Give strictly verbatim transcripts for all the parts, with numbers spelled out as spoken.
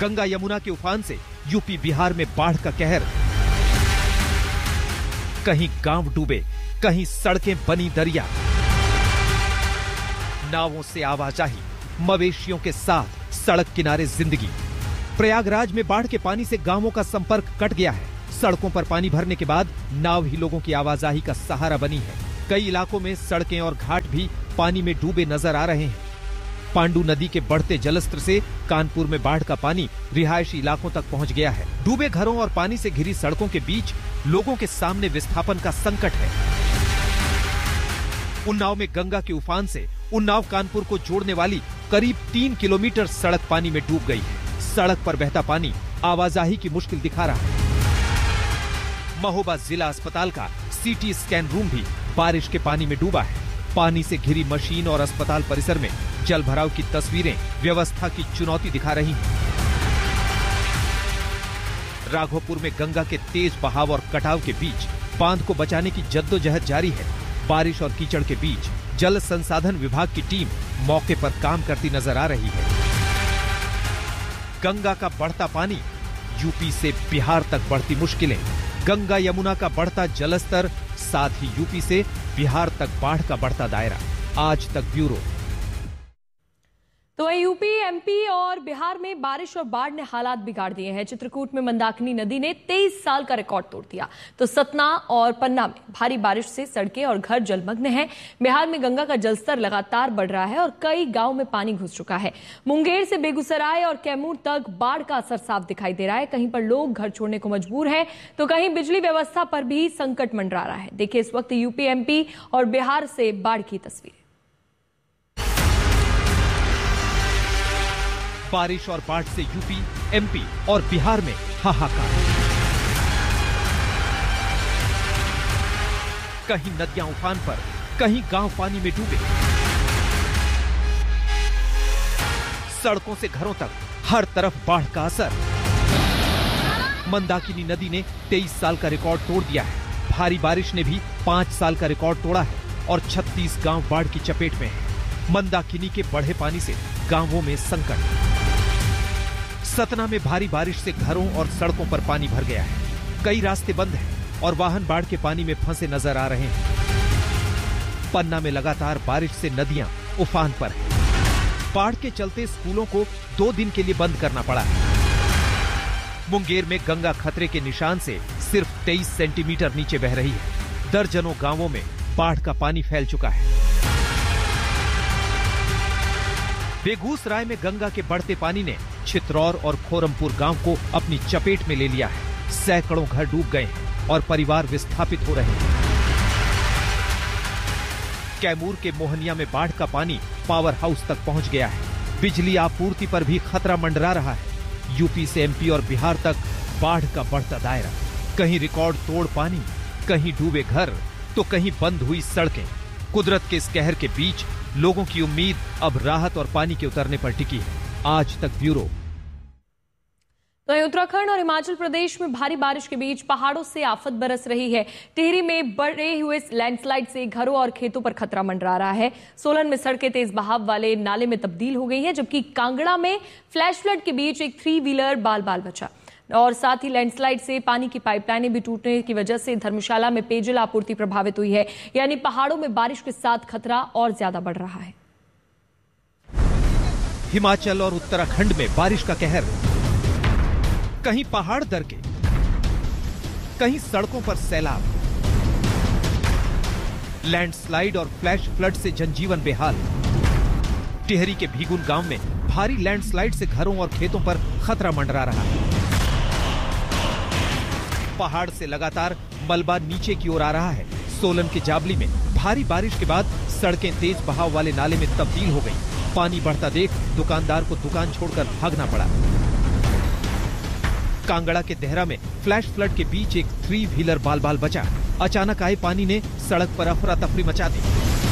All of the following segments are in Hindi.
गंगा यमुना के उफान से यूपी बिहार में बाढ़ का कहर। कहीं गांव डूबे, कहीं सड़कें बनी दरिया। नावों से आवाजाही, मवेशियों के साथ सड़क किनारे जिंदगी। प्रयागराज में बाढ़ के पानी से गांवों का संपर्क कट गया है। सड़कों पर पानी भरने के बाद नाव ही लोगों की आवाजाही का सहारा बनी है। कई इलाकों में सड़कें और घाट भी पानी में डूबे नजर आ रहे हैं। पांडू नदी के बढ़ते जलस्तर से कानपुर में बाढ़ का पानी रिहायशी इलाकों तक पहुंच गया है। डूबे घरों और पानी से घिरी सड़कों के बीच लोगों के सामने विस्थापन का संकट है। उन्नाव में गंगा के उफान से उन्नाव कानपुर को जोड़ने वाली करीब तीन किलोमीटर सड़क पानी में डूब गई है। सड़क पर बहता पानी आवाजाही की मुश्किल दिखा रहा है। महोबा जिला अस्पताल का सीटी स्कैन रूम भी बारिश के पानी में डूबा है। पानी से घिरी मशीन और अस्पताल परिसर में जल भराव की तस्वीरें व्यवस्था की चुनौती दिखा रही हैं। राघोपुर में गंगा के तेज बहाव और कटाव के बीच बांध को बचाने की जद्दोजहद जारी है। बारिश और कीचड़ के बीच जल संसाधन विभाग की टीम मौके पर काम करती नजर आ रही है। गंगा का बढ़ता पानी, यूपी से बिहार तक बढ़ती मुश्किलें। गंगा यमुना का बढ़ता जलस्तर, साथ ही यूपी से बिहार तक बाढ़ का बढ़ता दायरा। आज तक ब्यूरो। तो यूपी, एमपी और बिहार में बारिश और बाढ़ ने हालात बिगाड़ दिए हैं। चित्रकूट में मंदाकिनी नदी ने तेईस साल का रिकॉर्ड तोड़ दिया। तो सतना और पन्ना में भारी बारिश से सड़कें और घर जलमग्न हैं। बिहार में गंगा का जलस्तर लगातार बढ़ रहा है और कई गांव में पानी घुस चुका है। मुंगेर से बेगूसराय और कैमूर तक बाढ़ का असर साफ दिखाई दे रहा है। कहीं पर लोग घर छोड़ने को मजबूर हैं, तो कहीं बिजली व्यवस्था पर भी संकट मंडरा रहा है। देखिए इस वक्त यूपी, एमपी और बिहार से बाढ़ की तस्वीर। बारिश और बाढ़ से यूपी, एमपी और बिहार में हाहाकार। कहीं नदियां उफान पर, कहीं गांव पानी में डूबे। सड़कों से घरों तक हर तरफ बाढ़ का असर। मंदाकिनी नदी ने तेईस साल का रिकॉर्ड तोड़ दिया है। भारी बारिश ने भी पांच साल का रिकॉर्ड तोड़ा है और छत्तीस गांव बाढ़ की चपेट में है। मंदाकिनी के बढ़े पानी से गांवों में संकट। सतना में भारी बारिश से घरों और सड़कों पर पानी भर गया है। कई रास्ते बंद हैं और वाहन बाढ़ के पानी में फंसे नजर आ रहे हैं। पन्ना में लगातार बारिश से नदियां उफान पर हैं। बाढ़ के चलते स्कूलों को दो दिन के लिए बंद करना पड़ा है। मुंगेर में गंगा खतरे के निशान से सिर्फ तेईस सेंटीमीटर नीचे बह रही है। दर्जनों गांवों में बाढ़ का पानी फैल चुका है। बेगूसराय में गंगा के बढ़ते पानी ने चित्रौर और खोरमपुर गांव को अपनी चपेट में ले लिया है। सैकड़ों घर डूब गए हैं और परिवार विस्थापित हो रहे हैं। कैमूर के मोहनिया में बाढ़ का पानी पावर हाउस तक पहुंच गया है। बिजली आपूर्ति पर भी खतरा मंडरा रहा है। यूपी से एमपी और बिहार तक बाढ़ का बढ़ता दायरा। कहीं रिकॉर्ड तोड़ पानी, कहीं डूबे घर, तो कहीं बंद हुई सड़कें। कुदरत के इस कहर के बीच लोगों की उम्मीद अब राहत और पानी के उतरने पर टिकी है। आज तक ब्यूरो। तो उत्तराखंड और हिमाचल प्रदेश में भारी बारिश के बीच पहाड़ों से आफत बरस रही है। टिहरी में बढ़े हुए लैंडस्लाइड से घरों और खेतों पर खतरा मंडरा रहा है। सोलन में सड़कें तेज बहाव वाले नाले में तब्दील हो गई हैं, जबकि कांगड़ा में फ्लैश फ्लड के बीच एक थ्री व्हीलर बाल बाल बचा। और साथ ही लैंडस्लाइड से पानी की पाइपलाइनें भी टूटने की वजह से धर्मशाला में पेयजल आपूर्ति प्रभावित हुई है। यानी पहाड़ों में बारिश के साथ खतरा और ज्यादा बढ़ रहा है। हिमाचल और उत्तराखंड में बारिश का कहर। कहीं पहाड़ दरके, कहीं सड़कों पर सैलाब। लैंडस्लाइड और फ्लैश फ्लड से जनजीवन बेहाल। टिहरी के भीगुन गांव में भारी लैंडस्लाइड से घरों और खेतों पर खतरा मंडरा रहा है। पहाड़ से लगातार मलबा नीचे की ओर आ रहा है। सोलन के जाबली में भारी बारिश के बाद सड़कें तेज बहाव वाले नाले में तब्दील हो गई। पानी बढ़ता देख दुकानदार को दुकान छोड़कर भागना पड़ा। कांगड़ा के देहरा में फ्लैश फ्लड के बीच एक थ्री व्हीलर बाल बाल बचा। अचानक आए पानी ने सड़क पर अफरा तफरी मचा दी।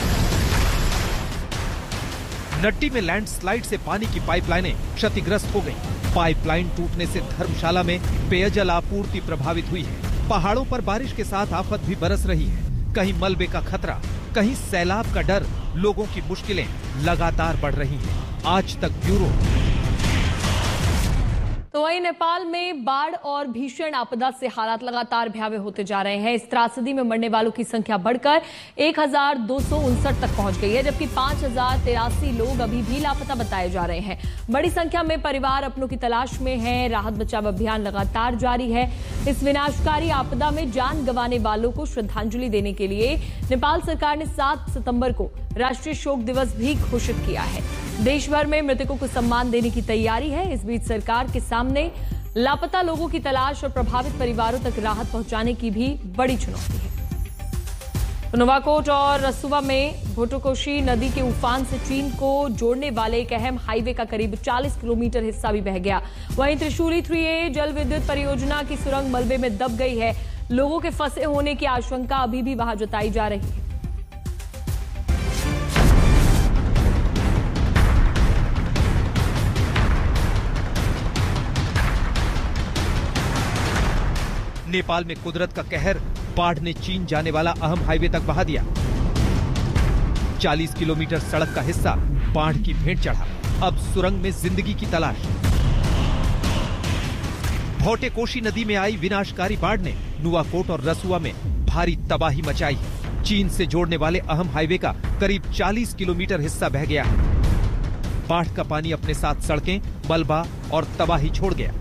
नट्टी में लैंडस्लाइड से पानी की पाइपलाइनें क्षतिग्रस्त हो गईं। पाइपलाइन टूटने से धर्मशाला में पेयजल आपूर्ति प्रभावित हुई है। पहाड़ों पर बारिश के साथ आफत भी बरस रही है। कहीं मलबे का खतरा, कहीं सैलाब का डर। लोगों की मुश्किलें लगातार बढ़ रही हैं। आज तक ब्यूरो। तो वहीं नेपाल में बाढ़ और भीषण आपदा से हालात लगातार भयावह होते जा रहे हैं। इस त्रासदी में मरने वालों की संख्या बढ़कर एक हजार दो सौ उनसठ तक पहुंच गई है, जबकि पांच हजार तिरासी लोग अभी भी लापता बताए जा रहे हैं। बड़ी संख्या में परिवार अपनों की तलाश में हैं। राहत बचाव अभियान लगातार जारी है। इस विनाशकारी आपदा में जान गंवाने वालों को श्रद्धांजलि देने के लिए नेपाल सरकार ने सात सितंबर को राष्ट्रीय शोक दिवस भी घोषित किया है। देश भर में मृतकों को सम्मान देने की तैयारी है। इस बीच सरकार के सामने लापता लोगों की तलाश और प्रभावित परिवारों तक राहत पहुंचाने की भी बड़ी चुनौती है। नुवाकोट और रसुवा में भोटोकोशी नदी के उफान से चीन को जोड़ने वाले एक अहम हाईवे का करीब चालीस किलोमीटर हिस्सा भी बह गया। वहीं त्रिशूली थ्री ए जल विद्युत परियोजना की सुरंग मलबे में दब गई है। लोगों के फंसे होने की आशंका अभी भी वहां जताई जा रही है। नेपाल में कुदरत का कहर, बाढ़ ने चीन जाने वाला अहम हाईवे तक बहा दिया। चालीस किलोमीटर सड़क का हिस्सा बाढ़ की भेंट चढ़ा। अब सुरंग में जिंदगी की तलाश। भोटेकोशी नदी में आई विनाशकारी बाढ़ ने नुवाकोट और रसुआ में भारी तबाही मचाई। चीन से जोड़ने वाले अहम हाईवे का करीब चालीस किलोमीटर हिस्सा बह गया है। बाढ़ का पानी अपने साथ सड़कें, मलबा और तबाही छोड़ गया।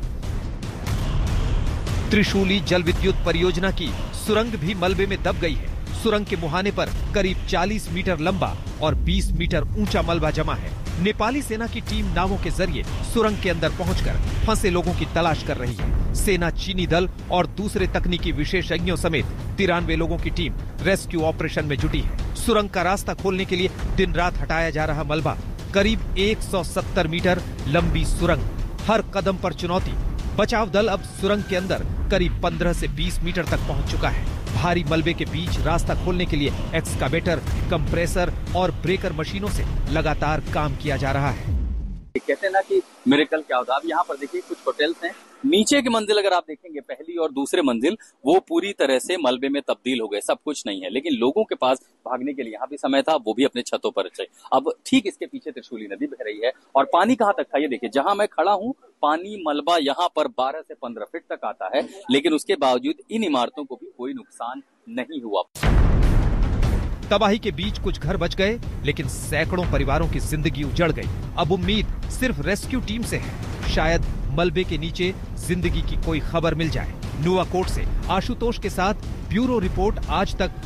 त्रिशूली जल विद्युत परियोजना की सुरंग भी मलबे में दब गई है। सुरंग के मुहाने पर करीब चालीस मीटर लंबा और बीस मीटर ऊंचा मलबा जमा है। नेपाली सेना की टीम नावों के जरिए सुरंग के अंदर पहुंचकर फंसे लोगों की तलाश कर रही है। सेना, चीनी दल और दूसरे तकनीकी विशेषज्ञों समेत तिरानवे लोगों की टीम रेस्क्यू ऑपरेशन में जुटी है। सुरंग का रास्ता खोलने के लिए दिन रात हटाया जा रहा मलबा। करीब एक सौ सत्तर मीटर लंबी सुरंग, हर कदम पर चुनौती। बचाव दल अब सुरंग के अंदर करीब पंद्रह से बीस मीटर तक पहुंच चुका है। भारी मलबे के बीच रास्ता खोलने के लिए एक्सकावेटर, कंप्रेसर और ब्रेकर मशीनों से लगातार काम किया जा रहा है। कहते हैं ना कि मिरेकल क्या होता है। अब यहाँ पर देखिए कुछ होटल्स हैं। नीचे की मंजिल अगर आप देखेंगे, पहली और दूसरे मंजिल, वो पूरी तरह से मलबे में तब्दील हो गए, सब कुछ नहीं है। लेकिन लोगों के पास भागने के लिए यहाँ भी समय था, वो भी अपने छतों पर थे। अब ठीक इसके पीछे त्रिशूली नदी बह रही है और पानी कहाँ तक था ये देखिए। जहां मैं खड़ा हूँ, पानी मलबा यहाँ पर बारह से पंद्रह फीट तक आता है, लेकिन उसके बावजूद इन इमारतों को भी कोई नुकसान नहीं हुआ। तबाही के बीच कुछ घर बच गए, लेकिन सैकड़ों परिवारों की जिंदगी उजड़ गई। अब उम्मीद सिर्फ रेस्क्यू टीम से है। शायद मलबे के नीचे जिंदगी की कोई खबर मिल जाए। नुवाकोट से आशुतोष के साथ ब्यूरो रिपोर्ट, आज तक।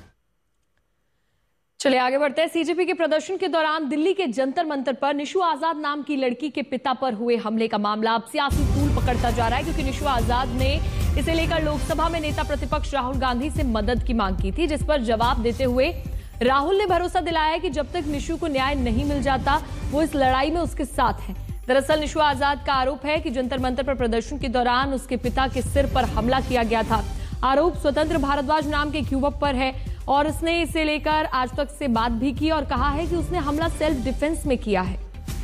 चलिए आगे बढ़ते हैं। सीजेपी के प्रदर्शन के दौरान दिल्ली के जंतर मंतर पर निशु आजाद नाम की लड़की के पिता पर हुए हमले का मामला अब सियासी तूल पकड़ता जा रहा है, क्योंकि निशु आजाद ने इसे लेकर लोकसभा में नेता प्रतिपक्ष राहुल गांधी से मदद की मांग की थी, जिस पर जवाब देते हुए राहुल ने भरोसा दिलाया कि जब तक निशु को न्याय नहीं मिल जाता, वो इस लड़ाई में उसके साथ है। दरअसल निशु आजाद का आरोप है कि जंतर मंतर पर प्रदर्शन के दौरान उसके पिता के सिर पर हमला किया गया था। आरोप स्वतंत्र भारद्वाज नाम के एक युवक पर है और उसने इसे लेकर आज तक से बात भी की और कहा है कि उसने हमला सेल्फ डिफेंस में किया है।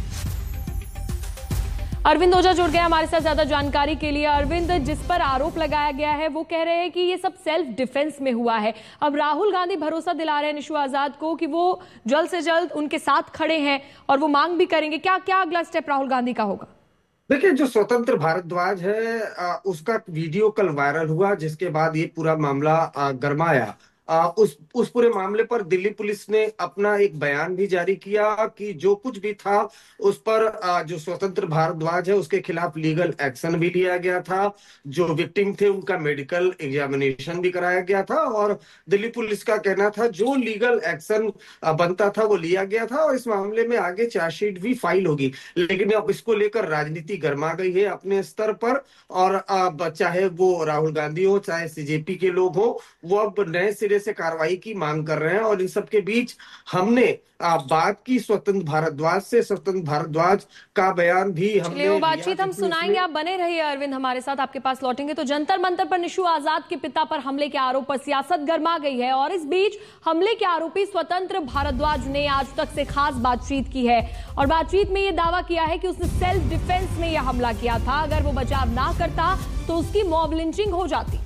अरविंद ओझा जुड़ गया हमारे साथ ज्यादा जानकारी के लिए। अरविंद, जिस पर आरोप लगाया गया है वो कह रहे हैं कि ये सब सेल्फ डिफेंस में हुआ है। अब राहुल गांधी भरोसा दिला रहे हैं निशु आजाद को कि वो जल्द से जल्द उनके साथ खड़े हैं और वो मांग भी करेंगे। क्या क्या अगला स्टेप राहुल गांधी का होगा? देखिए, जो स्वतंत्र भारद्वाज है आ, उसका वीडियो कल वायरल हुआ, जिसके बाद ये पूरा मामला गरमाया। आ, उस उस पूरे मामले पर दिल्ली पुलिस ने अपना एक बयान भी जारी किया कि जो कुछ भी था उस पर आ, जो स्वतंत्र भारद्वाज है उसके खिलाफ लीगल एक्शन भी लिया गया था। जो विक्टिम थे उनका मेडिकल एग्जामिनेशन भी कराया गया था और दिल्ली पुलिस का कहना था जो लीगल एक्शन बनता था वो लिया गया था और इस मामले में आगे चार्जशीट भी फाइल होगी। लेकिन अब इसको लेकर राजनीति गर्मा गई है अपने स्तर पर और अब चाहे वो राहुल गांधी हो चाहे सीजेपी के लोग हो, वो अब नए सिरे से कार्रवाई की मांग कर रहे हैं। और इन सबके बीच हमने आ, बात की स्वतंत्र भारद्वाज से। स्वतंत्र भारद्वाज का बयान भी हमने वो बातचीत हम सुनाएंगे। आप बने रहिए अरविंद हमारे साथ, आपके पास लौटेंगे। तो जंतर मंतर पर निशु आजाद के पिता पर हमले के आरोप पर सियासत गर्मा गई है और इस बीच हमले के आरोपी स्वतंत्र भारद्वाज ने आज तक से खास बातचीत की है और बातचीत में यह दावा किया है कि उसने सेल्फ डिफेंस में यह हमला किया था। अगर वो बचाव ना करता तो उसकी मॉब लिंचिंग हो जाती।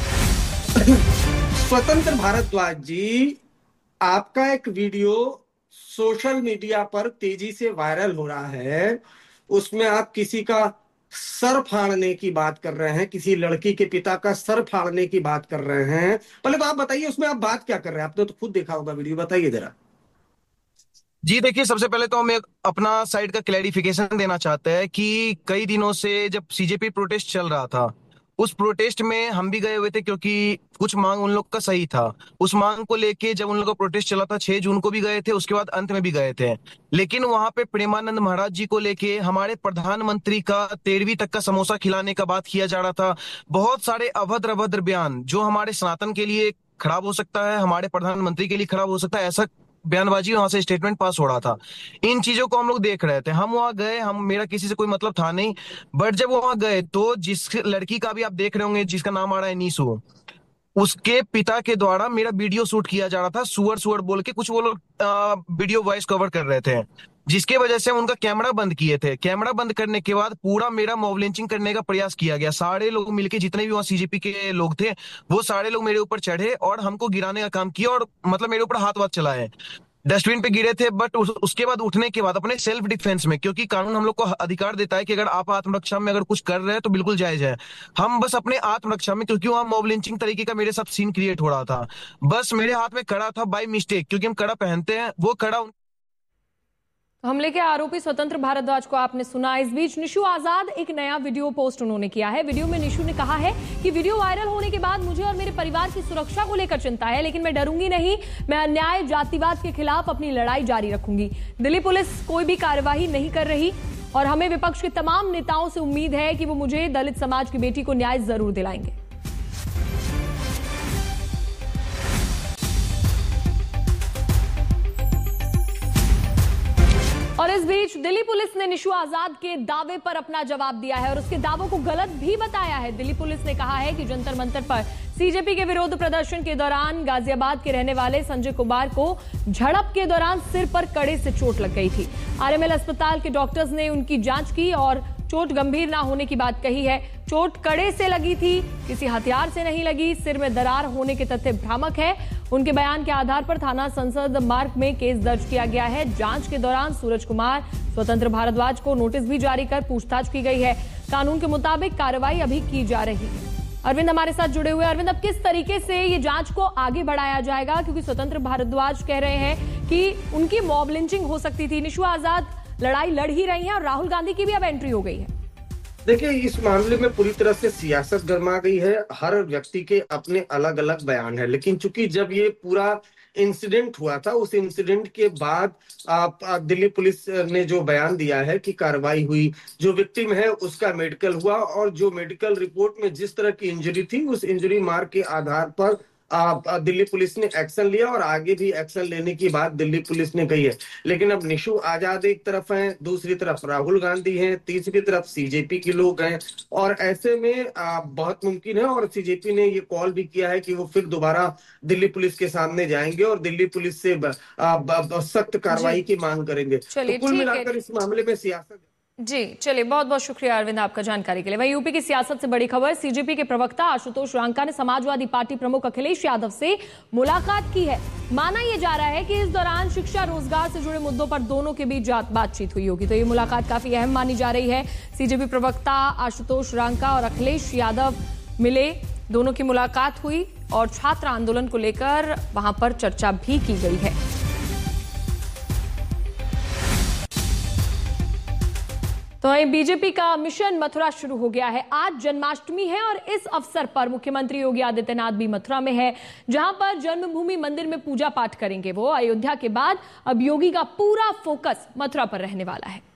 स्वतंत्र भारद्वाज जी, आपका एक वीडियो सोशल मीडिया पर तेजी से वायरल हो रहा है, उसमें आप किसी का सर फाड़ने की बात कर रहे हैं, किसी लड़की के पिता का सर फाड़ने की बात कर रहे हैं। पहले तो आप बताइए उसमें आप बात क्या कर रहे हैं, आपने तो खुद देखा होगा वीडियो, बताइए जरा। जी देखिए, सबसे पहले तो हम एक अपना साइड का क्लैरिफिकेशन देना चाहते हैं कि कई दिनों से जब सीजेपी प्रोटेस्ट चल रहा था, उस प्रोटेस्ट में हम भी गए हुए थे क्योंकि कुछ मांग उन लोग का सही था। उस मांग को लेके जब उन लोग का प्रोटेस्ट चला था, छह जून को भी गए थे, उसके बाद अंत में भी गए थे। लेकिन वहां पे प्रेमानंद महाराज जी को लेके हमारे प्रधानमंत्री का तेरहवीं तक का समोसा खिलाने का बात किया जा रहा था। बहुत सारे अभद्र अभद्र बयान जो हमारे सनातन के लिए खराब हो सकता है, हमारे प्रधानमंत्री के लिए खराब हो सकता है, ऐसा बयानबाजी वहां से स्टेटमेंट पास हो रहा था। इन चीजों को हम लोग देख रहे थे। हम वहां गए, हम मेरा किसी से कोई मतलब था नहीं, बट जब वहां गए तो जिस लड़की का भी आप देख रहे होंगे जिसका नाम आ रहा है नीसू, उसके पिता के द्वारा मेरा वीडियो शूट किया जा रहा था। सुअर सुअर बोल के कुछ वो लोग वीडियो वॉइस कवर कर रहे थे, जिसके वजह से हम उनका कैमरा बंद किए थे। कैमरा बंद करने के बाद पूरा मेरा मॉब लिंचिंग करने का प्रयास किया गया। सारे लोग मिलके, जितने भी वहां सीजेपी के लोग थे, वो सारे लोग मेरे ऊपर चढ़े और हमको गिराने का काम किया, और मतलब मेरे ऊपर हाथ वाथ चलाए। डस्टबिन पे गिरे थे, बट उस, उसके बाद उठने के बाद अपने सेल्फ डिफेंस में, क्योंकि कानून हम लोग को अधिकार देता है कि अगर आप आत्मरक्षा में अगर कुछ कर रहे हैं तो बिल्कुल जायज है। हम बस अपने आत्मरक्षा में, क्योंकि वहां मॉब लिंचिंग तरीके का मेरे साथ सीन क्रिएट हो रहा था, बस मेरे हाथ में कड़ा था बाय मिस्टेक, क्योंकि हम कड़ा पहनते हैं, वो कड़ा। हमले के आरोपी स्वतंत्र भारद्वाज को आपने सुना। इस बीच निशु आजाद एक नया वीडियो पोस्ट उन्होंने किया है। वीडियो में निशु ने कहा है कि वीडियो वायरल होने के बाद मुझे और मेरे परिवार की सुरक्षा को लेकर चिंता है, लेकिन मैं डरूंगी नहीं। मैं अन्याय, जातिवाद के खिलाफ अपनी लड़ाई जारी रखूंगी। दिल्ली पुलिस कोई भी कार्यवाही नहीं कर रही और हमें विपक्ष के तमाम नेताओं से उम्मीद है कि वो मुझे, दलित समाज की बेटी को न्याय जरूर दिलाएंगे। और इस बीच दिल्ली पुलिस ने निशु आजाद के दावे पर अपना जवाब दिया है और उसके दावों को गलत भी बताया है। दिल्ली पुलिस ने कहा है कि जंतर मंतर पर सीजेपी के विरोध प्रदर्शन के दौरान गाजियाबाद के रहने वाले संजय कुमार को झड़प के दौरान सिर पर कड़े से चोट लग गई थी। आरएमएल अस्पताल के डॉक्टर्स ने उनकी जांच की और चोट गंभीर ना होने की बात कही है। चोट कड़े से लगी थी, किसी हथियार से नहीं लगी। सिर में दरार होने के तथ्य भ्रामक है। उनके बयान के आधार पर थाना संसद मार्ग में केस दर्ज किया गया है। जांच के दौरान सूरज कुमार, स्वतंत्र भारद्वाज को नोटिस भी जारी कर पूछताछ की गई है। कानून के मुताबिक कार्रवाई अभी की जा रही है। अरविंद हमारे साथ जुड़े हुए। अरविंद, अब किस तरीके से ये जांच को आगे बढ़ाया जाएगा, क्योंकि स्वतंत्र भारद्वाज कह रहे हैं कि उनकी मॉब लिंचिंग हो सकती थी। निशु आजाद लड़ाई लड़ ही रही है और राहुल गांधी की भी अब एंट्री हो गई है। देखिए, इस मामले में पूरी तरह से सियासत गरमा गई है। हर व्यक्ति के अपने अलग अलग बयान है, लेकिन चूंकि जब ये पूरा इंसिडेंट हुआ था, उस इंसिडेंट के बाद आप, आप दिल्ली पुलिस ने जो बयान दिया है कि कार्रवाई हुई, जो विक्टिम है उसका मेडिकल हुआ और जो मेडिकल रिपोर्ट में जिस तरह की इंजरी थी, उस इंजरी मार्क के आधार पर आप दिल्ली पुलिस ने एक्शन लिया और आगे भी एक्शन लेने की बात दिल्ली पुलिस ने कही है। लेकिन अब निशु आजाद एक तरफ हैं, दूसरी तरफ राहुल गांधी हैं, तीसरी तरफ सीजेपी के लोग हैं और ऐसे में आ, बहुत मुमकिन है, और सीजेपी ने ये कॉल भी किया है कि वो फिर दोबारा दिल्ली पुलिस के सामने जाएंगे और दिल्ली पुलिस से सख्त कार्रवाई की मांग करेंगे। तो कुल मिलाकर इस मामले में सियासत। जी चलिए, बहुत बहुत शुक्रिया अरविंद आपका जानकारी के लिए। वहीं यूपी की सियासत से बड़ी खबर, सीजेपी के प्रवक्ता आशुतोष रांका ने समाजवादी पार्टी प्रमुख अखिलेश यादव से मुलाकात की है। माना यह जा रहा है कि इस दौरान शिक्षा, रोजगार से जुड़े मुद्दों पर दोनों के बीच बातचीत हुई होगी, तो ये मुलाकात काफी अहम मानी जा रही है। सीजेपी प्रवक्ता आशुतोष रांका और अखिलेश यादव मिले, दोनों की मुलाकात हुई और छात्र आंदोलन को लेकर वहां पर चर्चा भी की गई है। तो बीजेपी का मिशन मथुरा शुरू हो गया है। आज जन्माष्टमी है और इस अवसर पर मुख्यमंत्री योगी आदित्यनाथ भी मथुरा में है, जहां पर जन्मभूमि मंदिर में पूजा पाठ करेंगे वो। अयोध्या के बाद अब योगी का पूरा फोकस मथुरा पर रहने वाला है।